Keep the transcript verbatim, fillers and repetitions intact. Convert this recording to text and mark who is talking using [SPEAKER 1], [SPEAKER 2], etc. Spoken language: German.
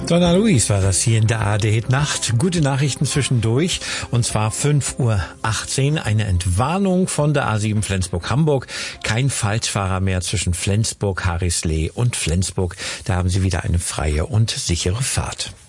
[SPEAKER 1] Donna Luis war das hier in der A R D-Nacht. Gute Nachrichten zwischendurch. Und zwar fünf Uhr achtzehn. Eine Entwarnung von der A sieben Flensburg-Hamburg. Kein Falschfahrer mehr zwischen Flensburg, Harrislee und Flensburg. Da haben Sie wieder eine freie und sichere Fahrt.